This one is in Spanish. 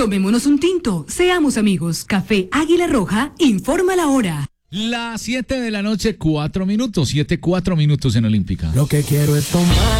Tomémonos un tinto, seamos amigos. Café Águila Roja, informa la hora. Las 7 de la noche, 4 minutos, 7, 4 minutos en Olímpica. Lo que quiero es tomar